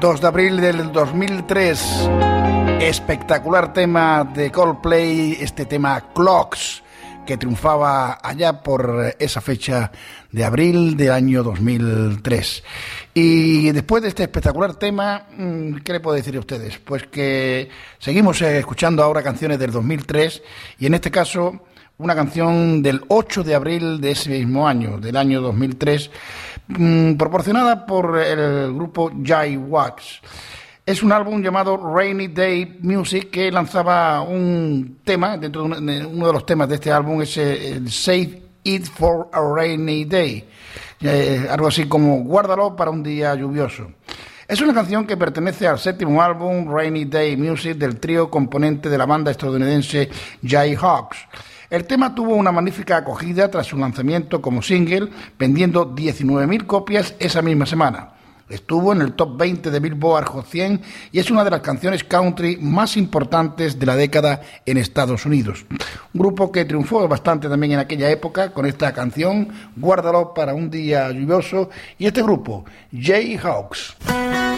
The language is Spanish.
2 de abril del 2003, espectacular tema de Coldplay, este tema Clocks, que triunfaba allá por esa fecha de abril del año 2003. Y después de este espectacular tema, ¿qué le puedo decir a ustedes? Pues que seguimos escuchando ahora canciones del 2003 y en este caso una canción del 8 de abril de ese mismo año, del año 2003, proporcionada por el grupo Jay Wax. Es un álbum llamado Rainy Day Music que lanzaba un tema, dentro de uno de los temas de este álbum es el Save It for a Rainy Day, algo así como guárdalo para un día lluvioso. Es una canción que pertenece al séptimo álbum Rainy Day Music del trío componente de la banda estadounidense Jayhawks. El tema tuvo una magnífica acogida tras su lanzamiento como single, vendiendo 19.000 copias esa misma semana. Estuvo en el top 20 de Billboard Hot 100 y es una de las canciones country más importantes de la década en Estados Unidos. Un grupo que triunfó bastante también en aquella época con esta canción, Guárdalo para un día lluvioso, y este grupo, Jayhawks.